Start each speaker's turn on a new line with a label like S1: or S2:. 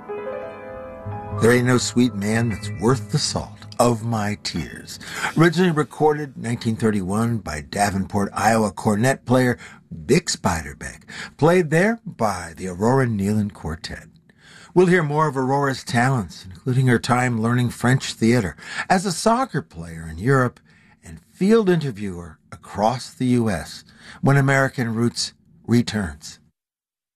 S1: There Ain't No Sweet Man That's Worth the Salt of My Tears. Originally recorded in 1931 by Davenport, Iowa cornet player Bix Beiderbecke. Played there by the Aurora Nealon Quartet. We'll hear more of Aurora's talents, including her time learning French theater, as a soccer player in Europe, and field interviewer across the U.S. when American Roots returns.